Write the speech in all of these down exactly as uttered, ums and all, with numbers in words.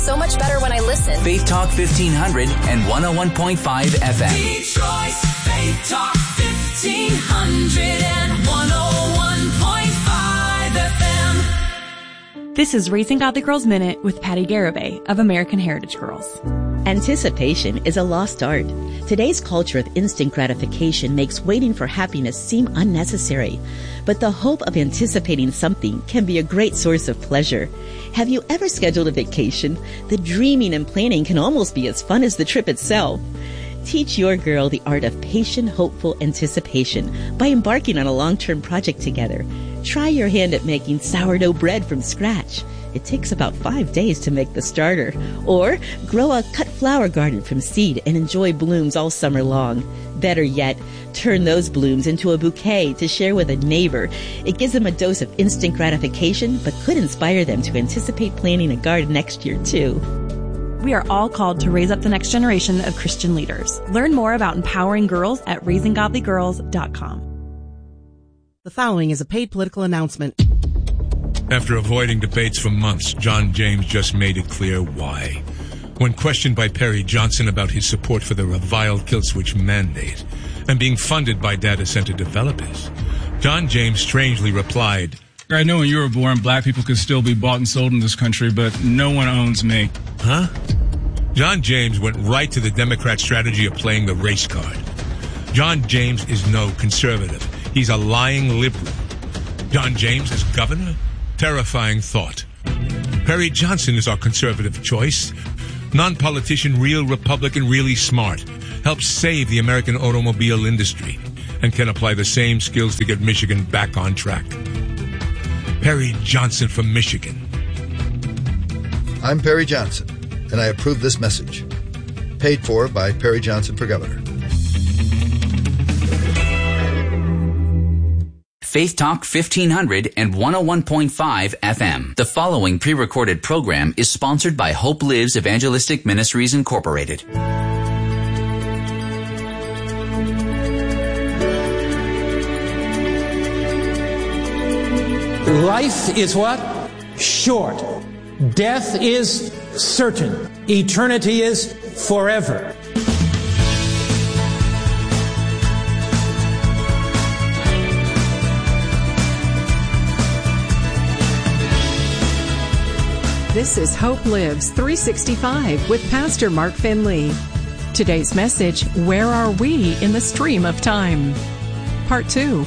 So much better when I listen. Faith Talk fifteen hundred and one oh one point five F M. Detroit's Faith Talk fifteen hundred and one oh one point five F M. This is Raising Godly Girls Minute with Patty Garibay of American Heritage Girls. Anticipation is a lost art. Today's culture of instant gratification makes waiting for happiness seem unnecessary. But the hope of anticipating something can be a great source of pleasure. Have you ever scheduled a vacation? The dreaming and planning can almost be as fun as the trip itself. Teach your girl the art of patient, hopeful anticipation by embarking on a long-term project together. Try your hand at making sourdough bread from scratch. It takes about five days to make the starter. Or grow a cut flower garden from seed and enjoy blooms all summer long. Better yet, turn those blooms into a bouquet to share with a neighbor. It gives them a dose of instant gratification, but could inspire them to anticipate planting a garden next year, too. We are all called to raise up the next generation of Christian leaders. Learn more about empowering girls at raising godly girls dot com. The following is a paid political announcement. After avoiding debates for months, John James just made it clear why. When questioned by Perry Johnson about his support for the reviled kill switch mandate and being funded by data center developers, John James strangely replied, I know when you were born, black people could still be bought and sold in this country, but no one owns me. Huh? John James went right to the Democrat strategy of playing the race card. John James is no conservative. He's a lying liberal. John James as governor? Terrifying thought. Perry Johnson is our conservative choice. Non-politician, real Republican, really smart. Helps save the American automobile industry and can apply the same skills to get Michigan back on track. Perry Johnson from Michigan. I'm Perry Johnson, and I approve this message. Paid for by Perry Johnson for Governor. Faith Talk fifteen hundred and one oh one point five F M. The following pre-recorded program is sponsored by Hope Lives Evangelistic Ministries Incorporated. Life is what? Short. Death is certain. Eternity is forever. This is Hope Lives three sixty-five with Pastor Mark Finley. Today's message, Where Are We in the Stream of Time? Part two.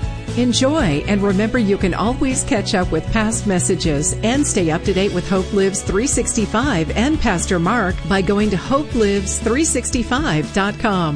Enjoy, and remember you can always catch up with past messages and stay up to date with Hope Lives three sixty-five and Pastor Mark by going to hope lives three sixty-five dot com.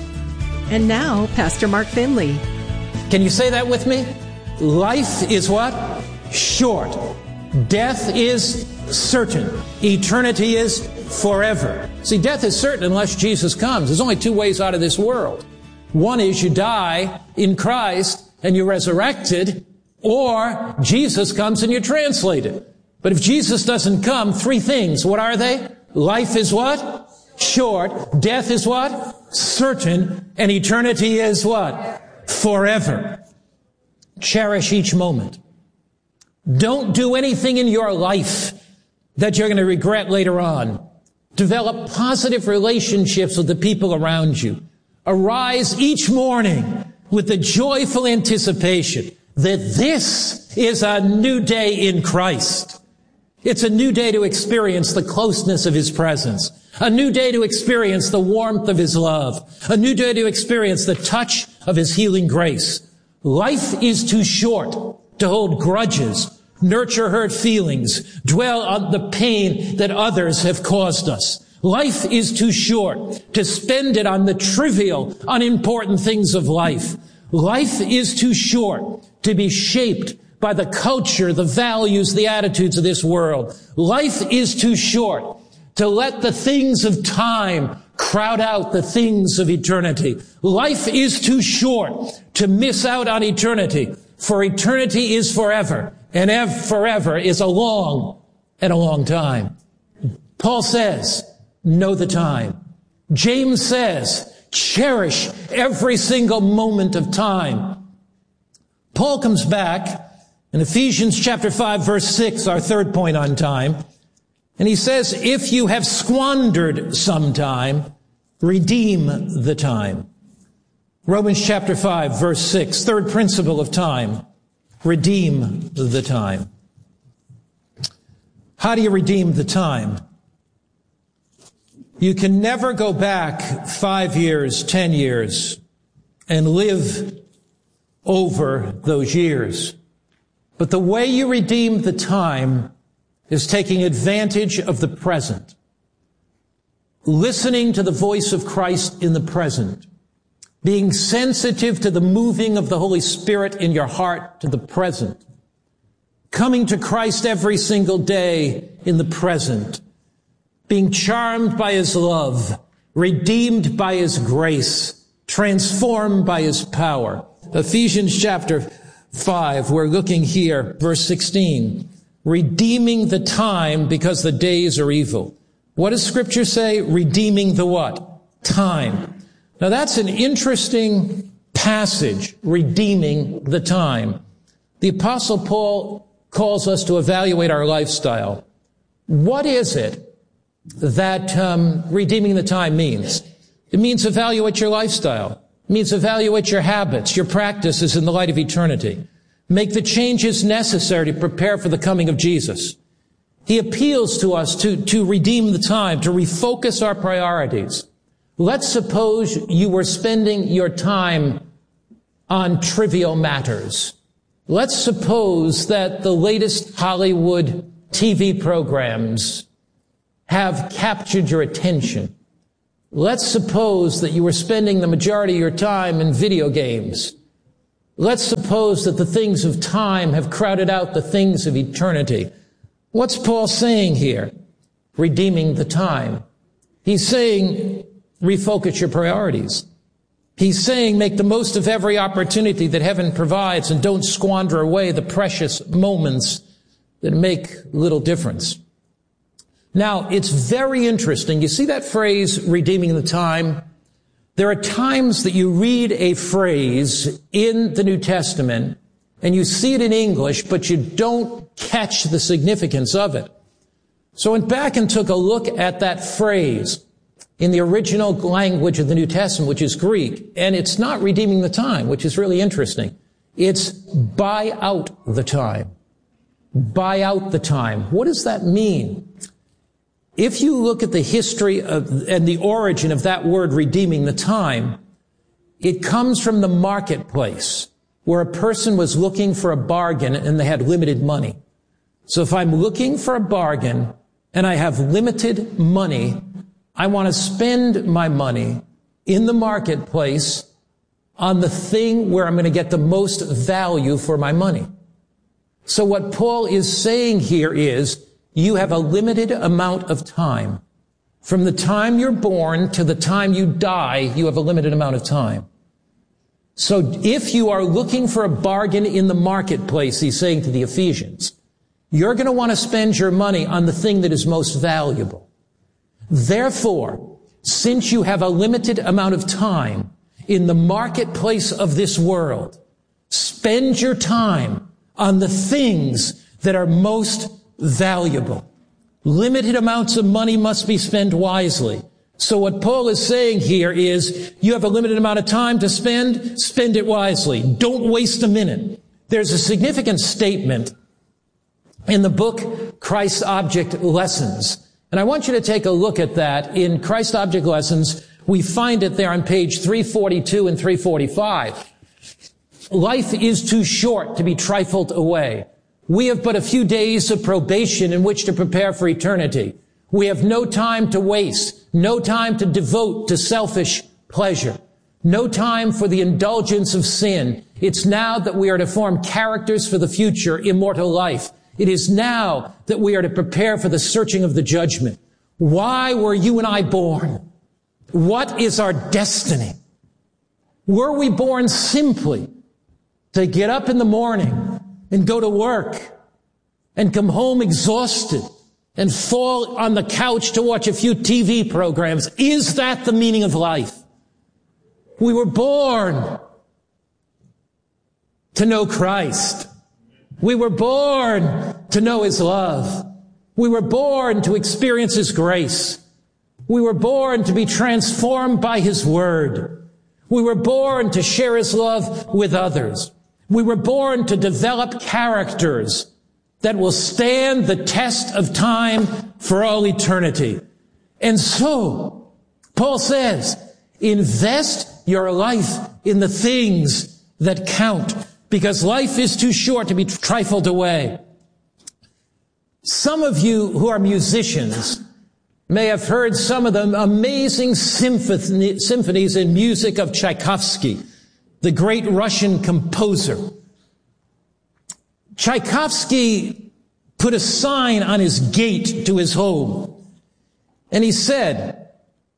And now, Pastor Mark Finley. Can you say that with me? Life is what? Short. Death is certain. Eternity is forever. See, death is certain unless Jesus comes. There's only two ways out of this world. One is you die in Christ and you're resurrected, or Jesus comes and you're translated. But if Jesus doesn't come, three things. What are they? Life is what? Short. Death is what? Certain. And eternity is what? Forever. Cherish each moment. Don't do anything in your life that you're going to regret later on. Develop positive relationships with the people around you. Arise each morning with the joyful anticipation that this is a new day in Christ. It's a new day to experience the closeness of His presence. A new day to experience the warmth of His love. A new day to experience the touch of His healing grace. Life is too short to hold grudges, nurture hurt feelings, dwell on the pain that others have caused us. Life is too short to spend it on the trivial, unimportant things of life. Life is too short to be shaped by the culture, the values, the attitudes of this world. Life is too short to let the things of time crowd out the things of eternity. Life is too short to miss out on eternity, for eternity is forever, and ev- forever is a long and a long time. Paul says, know the time. James says, cherish every single moment of time. Paul comes back in Ephesians chapter five, verse six, our third point on time, And he says, if you have squandered some time, redeem the time. Romans chapter five, verse six, third principle of time, redeem the time. How do you redeem the time? You can never go back five years, ten years, and live over those years. But the way you redeem the time is taking advantage of the present, listening to the voice of Christ in the present, being sensitive to the moving of the Holy Spirit in your heart to the present, coming to Christ every single day in the present, being charmed by His love, redeemed by His grace, transformed by His power. Ephesians chapter five, we're looking here, verse sixteen, redeeming the time because the days are evil. What does Scripture say? Redeeming the what? Time. Now that's an interesting passage, redeeming the time. The Apostle Paul calls us to evaluate our lifestyle. What is it that um, redeeming the time means? It means evaluate your lifestyle. It means evaluate your habits, your practices in the light of eternity. Make the changes necessary to prepare for the coming of Jesus. He appeals to us to, to redeem the time, to refocus our priorities. Let's suppose you were spending your time on trivial matters. Let's suppose that the latest Hollywood T V programs have captured your attention. Let's suppose that you were spending the majority of your time in video games. Let's suppose that the things of time have crowded out the things of eternity. What's Paul saying here? Redeeming the time. He's saying, refocus your priorities. He's saying, make the most of every opportunity that heaven provides and don't squander away the precious moments that make little difference. Now, it's very interesting. You see that phrase, redeeming the time? There are times that you read a phrase in the New Testament and you see it in English, but you don't catch the significance of it. So I went back and took a look at that phrase in the original language of the New Testament, which is Greek, and it's not redeeming the time, which is really interesting. It's buy out the time. Buy out the time. What does that mean? If you look at the history of, and the origin of that word, redeeming the time, it comes from the marketplace, where a person was looking for a bargain and they had limited money. So if I'm looking for a bargain and I have limited money, I want to spend my money in the marketplace on the thing where I'm going to get the most value for my money. So what Paul is saying here is, you have a limited amount of time. From the time you're born to the time you die, you have a limited amount of time. So if you are looking for a bargain in the marketplace, he's saying to the Ephesians, you're going to want to spend your money on the thing that is most valuable. Therefore, since you have a limited amount of time in the marketplace of this world, spend your time on the things that are most valuable. Limited amounts of money must be spent wisely. So what Paul is saying here is, you have a limited amount of time to spend, spend it wisely. Don't waste a minute. There's a significant statement in the book Christ Object Lessons. And I want you to take a look at that. In Christ Object Lessons, we find it there on page three forty-two and three forty-five. Life is too short to be trifled away. We have but a few days of probation in which to prepare for eternity. We have no time to waste, no time to devote to selfish pleasure, no time for the indulgence of sin. It's now that we are to form characters for the future, immortal life. It is now that we are to prepare for the searching of the judgment. Why were you and I born? What is our destiny? Were we born simply to get up in the morning and go to work and come home exhausted and fall on the couch to watch a few T V programs? Is that the meaning of life? We were born to know Christ. We were born to know His love. We were born to experience His grace. We were born to be transformed by His Word. We were born to share His love with others. We were born to develop characters that will stand the test of time for all eternity. And so, Paul says, invest your life in the things that count, because life is too short to be trifled away. Some of you who are musicians may have heard some of the amazing symphony, symphonies in music of Tchaikovsky, the great Russian composer. Tchaikovsky put a sign on his gate to his home, and he said,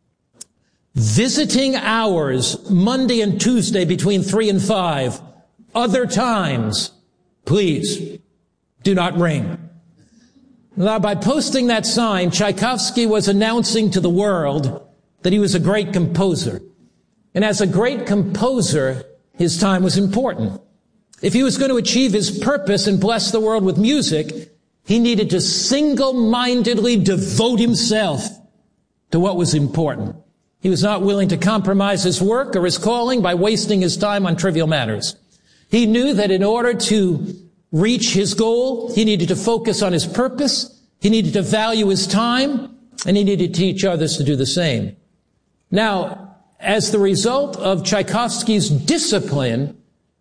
visiting hours Monday and Tuesday between three and five. Other times, please do not ring. Now, by posting that sign, Tchaikovsky was announcing to the world that he was a great composer. And as a great composer, his time was important. If he was going to achieve his purpose and bless the world with music, he needed to single-mindedly devote himself to what was important. He was not willing to compromise his work or his calling by wasting his time on trivial matters. He knew that in order to reach his goal, he needed to focus on his purpose, he needed to value his time, and he needed to teach others to do the same. Now, as the result of Tchaikovsky's discipline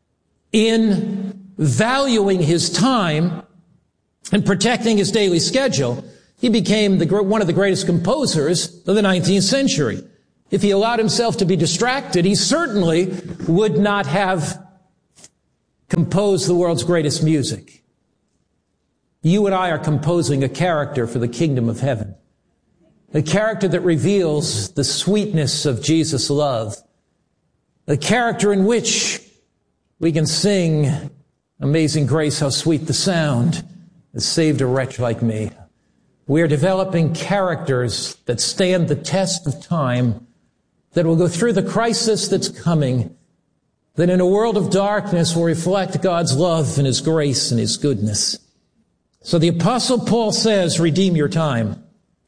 in valuing his time and protecting his daily schedule, he became the, one of the greatest composers of the nineteenth century. If he allowed himself to be distracted, he certainly would not have composed the world's greatest music. You and I are composing a character for the kingdom of heaven. A character that reveals the sweetness of Jesus' love. A character in which we can sing, Amazing Grace, how sweet the sound that saved a wretch like me. We are developing characters that stand the test of time, that will go through the crisis that's coming, that in a world of darkness will reflect God's love and His grace and His goodness. So the Apostle Paul says, redeem your time.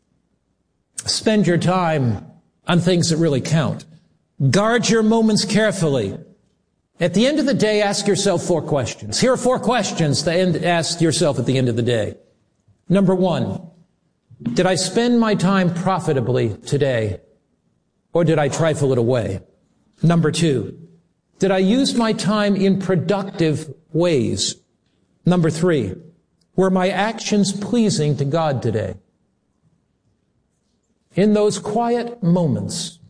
Spend your time on things that really count. Guard your moments carefully. At the end of the day, ask yourself four questions. Here are four questions to end, ask yourself at the end of the day. Number one, did I spend my time profitably today, or did I trifle it away? Number two, did I use my time in productive ways? Number three, were my actions pleasing to God today? In those quiet moments,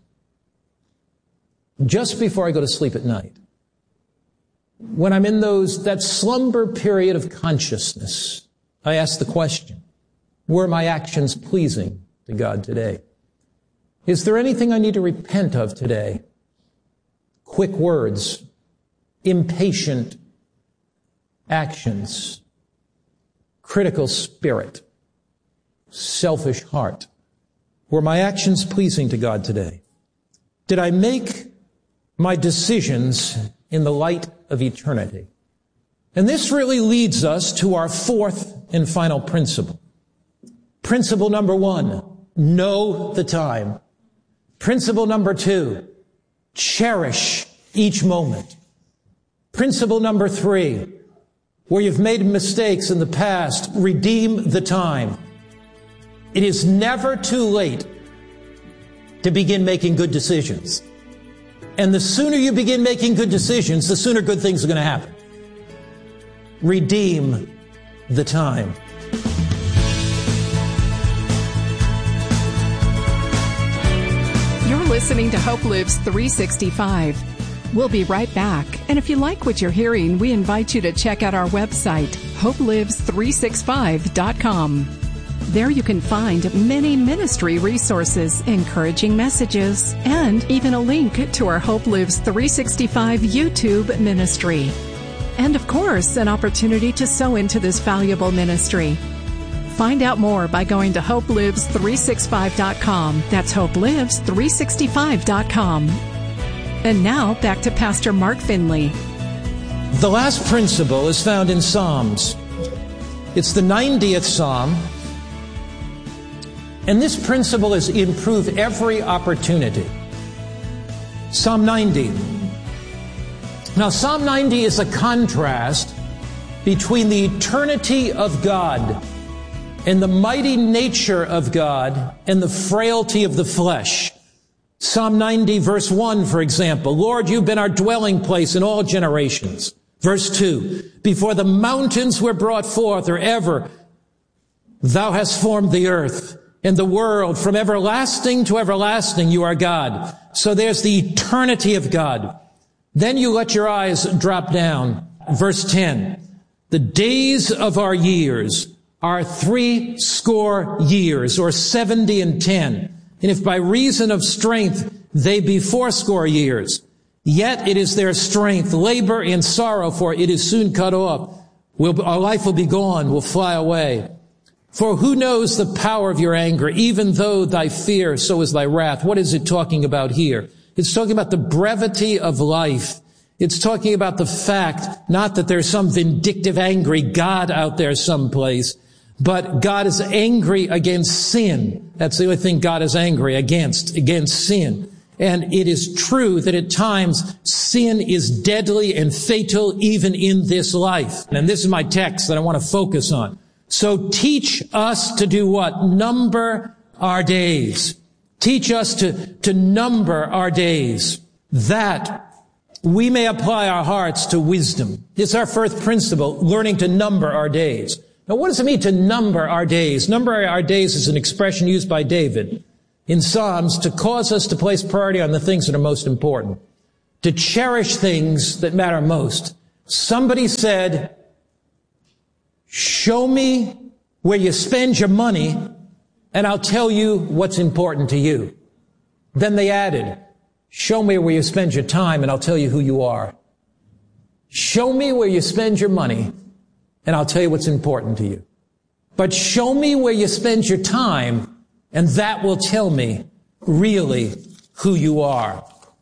just before I go to sleep at night, when I'm in those, that slumber period of consciousness, I ask the question, were my actions pleasing to God today? Is there anything I need to repent of today? Quick words, impatient actions, critical spirit, selfish heart. Were my actions pleasing to God today? Did I make my decisions in the light of eternity? And this really leads us to our fourth and final principle. Principle number one, know the time. Principle number two, cherish each moment. Principle number three, where you've made mistakes in the past, redeem the time. It is never too late to begin making good decisions. And the sooner you begin making good decisions, the sooner good things are going to happen. Redeem the time. You're listening to Hope Lives three sixty-five. We'll be right back. And if you like what you're hearing, we invite you to check out our website, hope lives three sixty-five dot com. There you can find many ministry resources, encouraging messages, and even a link to our Hope Lives three sixty-five YouTube ministry. And of course, an opportunity to sow into this valuable ministry. Find out more by going to hope lives three sixty-five dot com. That's hope lives three sixty-five dot com. And now, back to Pastor Mark Finley. The last principle is found in Psalms. It's the ninetieth Psalm, And this principle is improved every opportunity. Psalm ninety. Now, Psalm ninety is a contrast between the eternity of God and the mighty nature of God and the frailty of the flesh. Psalm ninety, verse one, for example, Lord, you've been our dwelling place in all generations. Verse two, before the mountains were brought forth, or ever, thou hast formed the earth and the world. From everlasting to everlasting, you are God. So there's the eternity of God. Then you let your eyes drop down. Verse ten, the days of our years are three score years, or seventy and ten. And if by reason of strength they be fourscore years, yet it is their strength, labor and sorrow, for it is soon cut off. We'll, our life will be gone, will fly away. For who knows the power of your anger? Even though thy fear, so is thy wrath. What is it talking about here? It's talking about the brevity of life. It's talking about the fact, not that there's some vindictive, angry God out there someplace, but God is angry against sin. That's the only thing God is angry against, against sin. And it is true that at times sin is deadly and fatal even in this life. And this is my text that I want to focus on. So teach us to do what? Number our days. Teach us to, to number our days, that we may apply our hearts to wisdom. It's our first principle, learning to number our days. Now, what does it mean to number our days? Number our days is an expression used by David in Psalms to cause us to place priority on the things that are most important, to cherish things that matter most. Somebody said, show me where you spend your money, and I'll tell you what's important to you. Then they added, show me where you spend your time, and I'll tell you who you are. Show me where you spend your money, and I'll tell you what's important to you. But show me where you spend your time, and that will tell me really who you are.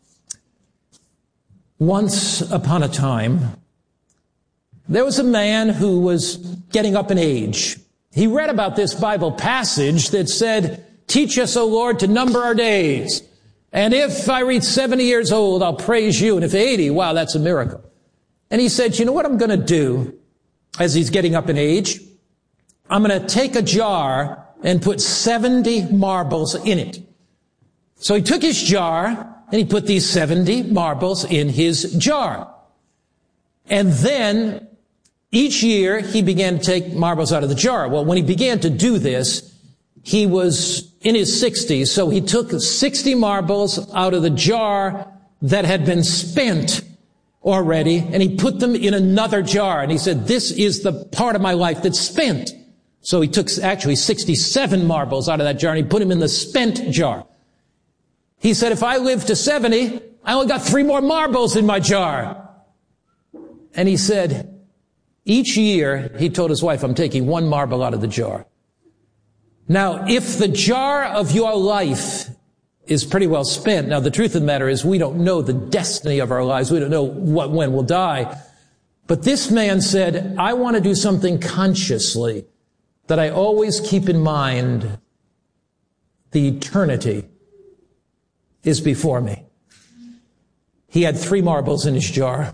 Once upon a time, there was a man who was getting up in age. He read about this Bible passage that said, teach us, O Lord, to number our days. And if I reach seventy years old, I'll praise you. And if eighty, wow, that's a miracle. And he said, you know what I'm going to do as he's getting up in age? I'm going to take a jar and put seventy marbles in it. So he took his jar and he put these seventy marbles in his jar. And then each year he began to take marbles out of the jar. Well, when he began to do this, he was in his sixties, so he took sixty marbles out of the jar that had been spent already, and he put them in another jar. And he said, this is the part of my life that's spent. So he took actually sixty-seven marbles out of that jar, and he put them in the spent jar. He said, if I live to seventy, I only got three more marbles in my jar. And he said, each year, he told his wife, I'm taking one marble out of the jar. Now, if the jar of your life is pretty well spent, now the truth of the matter is we don't know the destiny of our lives. We don't know what, when we'll die. But this man said, I want to do something consciously that I always keep in mind. The eternity is before me. He had three marbles in his jar.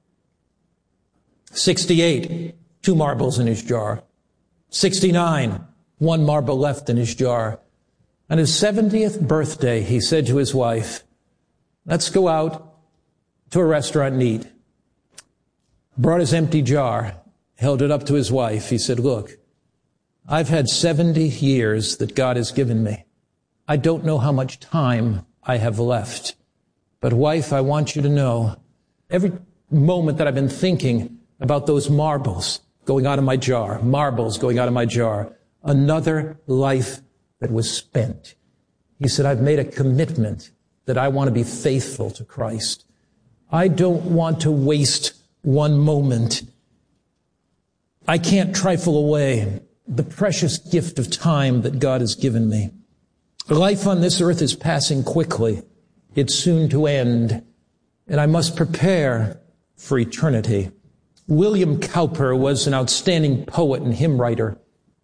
sixty-eight, two marbles in his jar. sixty-nine, one marble left in his jar. On his seventieth birthday, he said to his wife, let's go out to a restaurant and eat. Brought his empty jar, held it up to his wife. He said, look, I've had seventy years that God has given me. I don't know how much time I have left. But wife, I want you to know, every moment that I've been thinking about those marbles going out of my jar, marbles going out of my jar, another life that was spent. He said, I've made a commitment that I want to be faithful to Christ. I don't want to waste one moment. I can't trifle away the precious gift of time that God has given me. Life on this earth is passing quickly. It's soon to end, and I must prepare for eternity. William Cowper was an outstanding poet and hymn writer.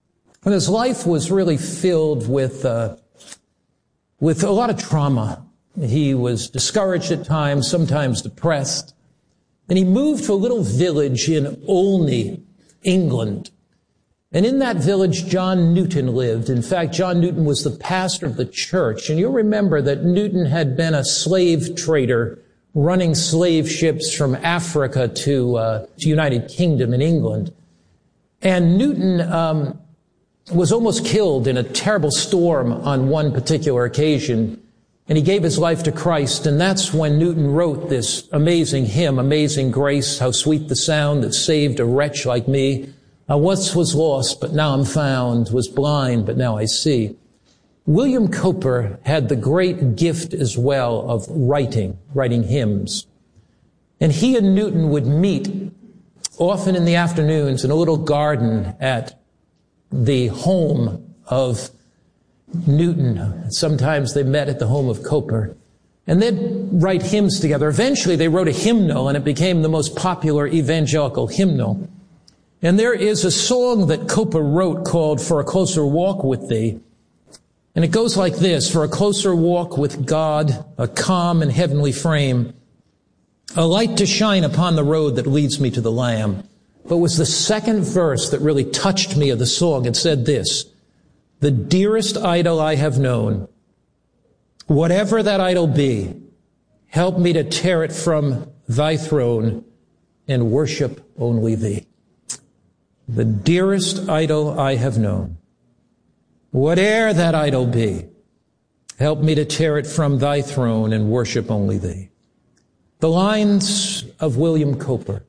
And his life was really filled with, uh, with a lot of trauma. He was discouraged at times, sometimes depressed. And he moved to a little village in Olney, England. And in that village, John Newton lived. In fact, John Newton was the pastor of the church. And you'll remember that Newton had been a slave trader running slave ships from Africa to, uh, to United Kingdom in England. And Newton um, was almost killed in a terrible storm on one particular occasion. And he gave his life to Christ, and that's when Newton wrote this amazing hymn, Amazing Grace, how sweet the sound that saved a wretch like me. I once was lost, but now I'm found, was blind, but now I see. William Cowper had the great gift as well of writing, writing hymns. And he and Newton would meet often in the afternoons in a little garden at the home of Newton. Sometimes they met at the home of Cowper, and they'd write hymns together. Eventually they wrote a hymnal, and it became the most popular evangelical hymnal. And there is a song that Cowper wrote called For a Closer Walk with Thee. And it goes like this: for a closer walk with God, a calm and heavenly frame, a light to shine upon the road that leads me to the Lamb. But it was the second verse that really touched me of the song. It said this: the dearest idol I have known, whatever that idol be, help me to tear it from thy throne and worship only thee. The dearest idol I have known, whate'er that idol be, help me to tear it from thy throne and worship only thee. The lines of William Cowper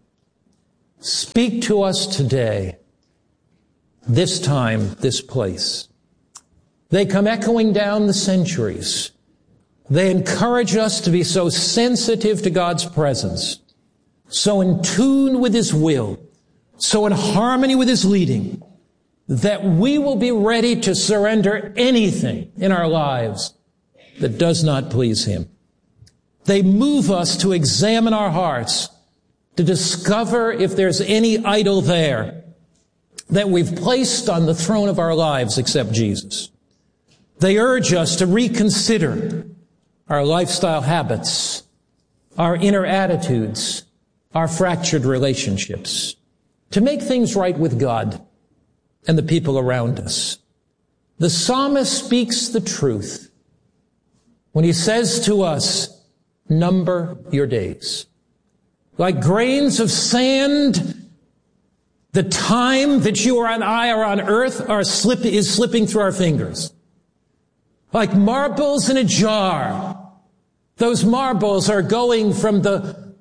speak to us today, this time, this place. They come echoing down the centuries. They encourage us to be so sensitive to God's presence, so in tune with His will, so in harmony with His leading, that we will be ready to surrender anything in our lives that does not please Him. They move us to examine our hearts, to discover if there's any idol there that we've placed on the throne of our lives except Jesus. They urge us to reconsider our lifestyle habits, our inner attitudes, our fractured relationships, to make things right with God and the people around us. The psalmist speaks the truth when he says to us, number your days. Like grains of sand, the time that you and I are on earth are slip, is slipping through our fingers. Like marbles in a jar. Those marbles are going from the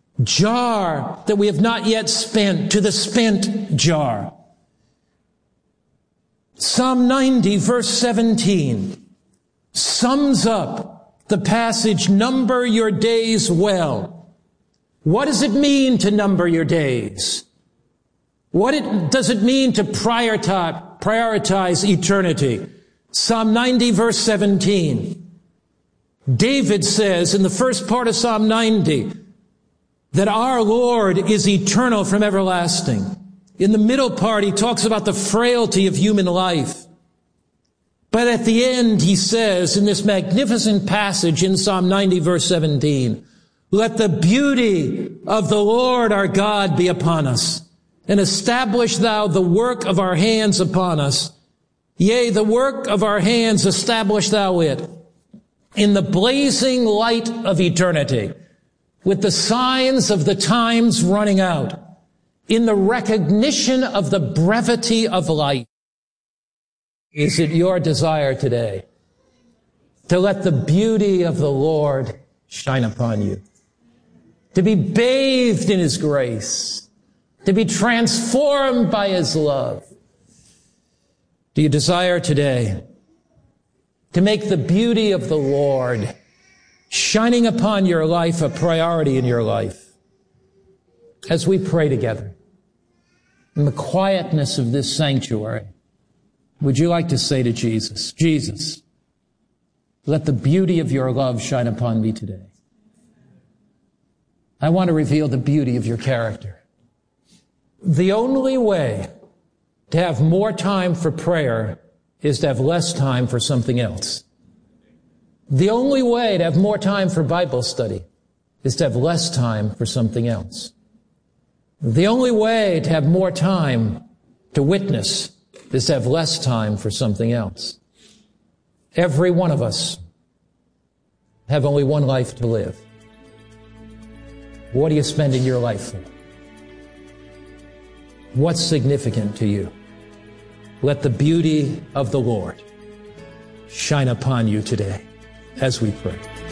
jar that we have not yet spent to the spent jar. Psalm ninety, verse seventeen, sums up the passage, number your days well. What does it mean to number your days? What it, does it mean to prioritize, prioritize eternity? Psalm ninety, verse seventeen. David says in the first part of Psalm ninety that our Lord is eternal from everlasting. In the middle part, he talks about the frailty of human life. But at the end, he says in this magnificent passage in Psalm ninety, verse seventeen, let the beauty of the Lord our God be upon us, and establish thou the work of our hands upon us. Yea, the work of our hands establish thou it in the blazing light of eternity, with the signs of the times running out, in the recognition of the brevity of life. Is it your desire today to let the beauty of the Lord shine upon you? To be bathed in His grace? To be transformed by His love? Do you desire today to make the beauty of the Lord shining upon your life a priority in your life? As we pray together in the quietness of this sanctuary, would you like to say to Jesus, Jesus, let the beauty of your love shine upon me today. I want to reveal the beauty of your character. The only way to have more time for prayer is to have less time for something else. The only way to have more time for Bible study is to have less time for something else. The only way to have more time to witness is to have less time for something else. Every one of us have only one life to live. What are you spending your life for? What's significant to you? Let the beauty of the Lord shine upon you today as we pray.